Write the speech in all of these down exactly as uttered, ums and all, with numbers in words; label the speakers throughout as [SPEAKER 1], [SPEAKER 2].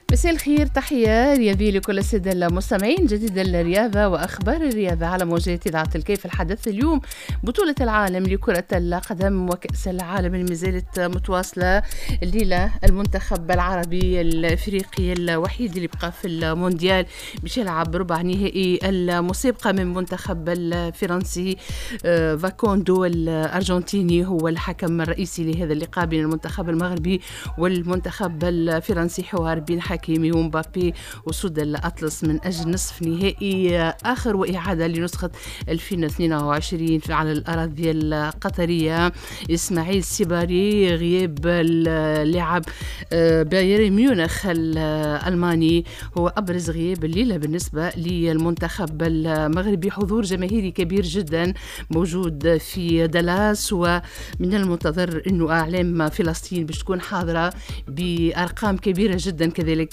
[SPEAKER 1] مساء الخير، تحية رياضية لكل السادة المستمعين. جديد الرياضة وأخبار الرياضة على موجات إذاعة الكيف. الحدث اليوم بطولة العالم لكرة القدم وكأس العالم اللي مازالت متواصلة. الليلة المنتخب العربي الأفريقي الوحيد اللي بقى في المونديال باش يلعب ربع نهائي المسابقة من المنتخب الفرنسي. فاكوندو الأرجنتيني هو الحكم الرئيسي لهذا اللقاء بين المنتخب المغربي والمنتخب الفرنسي، حوار بين حكيمي ومبابي وسود الأطلس من أجل نصف نهائي آخر وإعادة لنسخة ألفين واثنين وعشرين على الأراضي القطرية. إسماعيل سيباري غياب اللاعب بايرن ميونخ الألماني هو أبرز غياب الليلة بالنسبة للمنتخب المغربي. حضور جماهيري كبير جدا موجود في دالاس، ومن المنتظر أنه أعلام فلسطين باش تكون حاضرة بأرقام كبيرة جدا كذلك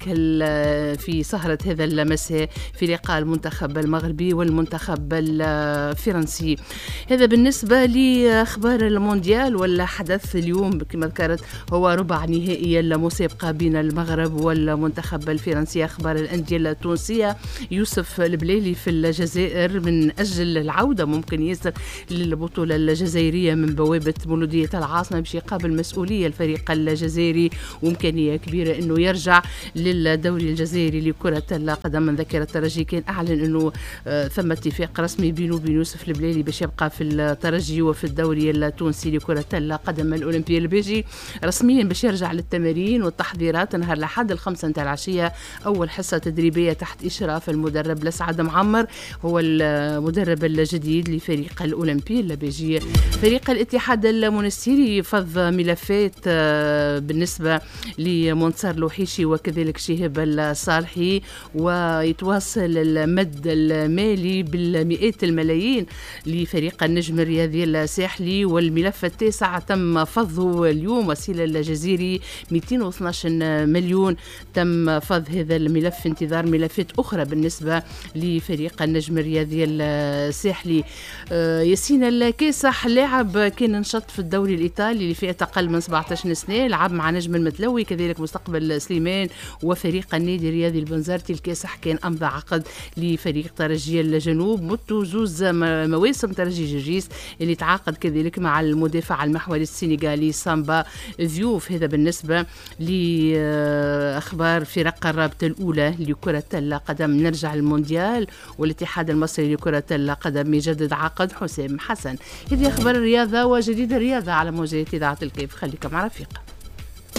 [SPEAKER 1] في سهرة هذا المساء في لقاء المنتخب المغربي والمنتخب الفرنسي. هذا بالنسبة لأخبار المونديال. ولا حدث اليوم كما ذكرت هو ربع نهائي المسابقة بين المغرب والمنتخب الفرنسي. أخبار الأندية التونسية، يوسف البليلي في الجزائر من أجل العودة ممكن يصل للبطولة الجزائرية من بوابة مولودية العاصمة باش يقابل مسؤولية الفريق الجزائري، وإمكانية كبيرة أنه يرجع للدوري الجزائري لكرة القدم. من ذكر الترجي كان أعلن أنه ثم اتفاق رسمي بينه وبين يوسف البليلي باش يبقى في الترجي وفي الدوري التونسي لكرة القدم. الأولمبي البيجي رسميا باش يرجع للتمارين والتحضيرات نهار الأحد الخمسة نتاع العشية. أول حصة تدريبية تحت إشراف المدرب لسعد معمر، هو المدرب الجديد لفريق الأولمبي البيجي. فريق الاتحاد المنستيري فض ملفات بالنسبة لمنصر لوحيشي وكذلك شهاب الصالحي، ويتواصل المد المالي بالمئات الملايين لفريق النجم الرياضي الساحلي. والملف التاسع تم فضه اليوم، وسيلة الجزيري مئتين واثني عشر مليون تم فض هذا الملف في انتظار ملفات أخرى بالنسبة لفريق النجم الرياضي الساحلي. ياسين الكاسح لاعب كان نشط في الدوري الإيطالي لفئة أقل من سبعة عشر سنة، لعب مع نجم المتلوي كذلك مستقبل سليمان وفريق النادي الرياضي البنزرتي. الكاسح كان أمضى عقد لفريق ترجي الجنوب مدته زوز مواسم. ترجي جرجيس اللي تعاقد كذلك مع المدافع المحوري السنغالي سامبا ذيوف. هذا بالنسبة لأخبار فرق الرابطة الأولى لكرة القدم. نرجع للمونديال والاتحاد المصري لكرة القدم يجدد عقد حسام حسن. هذه أخبار الرياضة وجديد الرياضة على موجات إذاعة الكيف. خليكم على رفيق.